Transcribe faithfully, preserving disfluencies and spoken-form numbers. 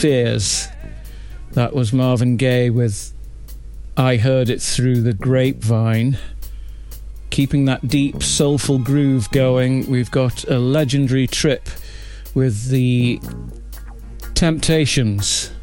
Fears. That was Marvin Gaye with I Heard It Through the Grapevine. Keeping that deep, soulful groove going, we've got a legendary trip with the Temptations.